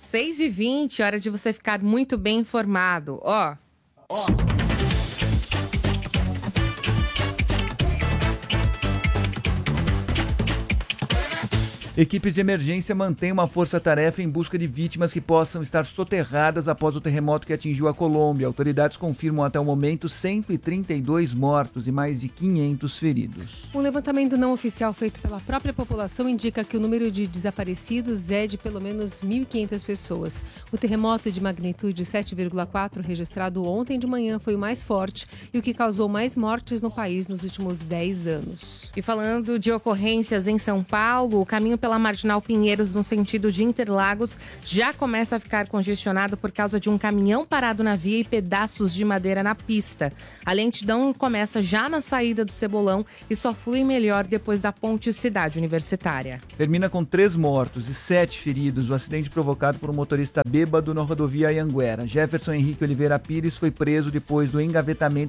6h20, hora de você ficar muito bem informado. Ó. Equipes de emergência mantêm uma força-tarefa em busca de vítimas que possam estar soterradas após o terremoto que atingiu a Colômbia. Autoridades confirmam até o momento 132 mortos e mais de 500 feridos. Um levantamento não oficial feito pela própria população indica que o número de desaparecidos é de pelo menos 1.500 pessoas. O terremoto de magnitude 7,4 registrado ontem de manhã foi o mais forte e o que causou mais mortes no país nos últimos 10 anos. E falando de ocorrências em São Paulo, o caminho pela Marginal Pinheiros, no sentido de Interlagos, já começa a ficar congestionado por causa de um caminhão parado na via e pedaços de madeira na pista. A lentidão começa já na saída do Cebolão e só flui melhor depois da Ponte Cidade Universitária. Termina com 3 mortos e 7 feridos o acidente provocado por um motorista bêbado na rodovia Anhanguera. Jefferson Henrique Oliveira Pires foi preso depois do engavetamento